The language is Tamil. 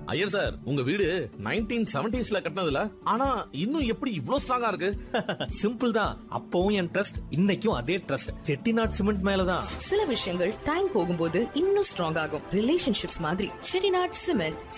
ஐயர் சார், உங்க வீடு 1970s கட்டினதுல ஆனா இன்னும் எப்படி இவ்ளோ ஸ்ட்ராங்கா இருக்கு? சிம்பிள் தான். அப்பவும் என் ட்ரஸ்ட், இன்னைக்கும் அதே ட்ரஸ்ட். செட்டிநாட் சிமெண்ட் மேலதான். சில விஷயங்கள் டைம் போகும்போது இன்னும் ஸ்ட்ராங் ஆகும். ரிலேஷன்ஷிப்ஸ் மாதிரி செட்டிநாட் சிமெண்ட்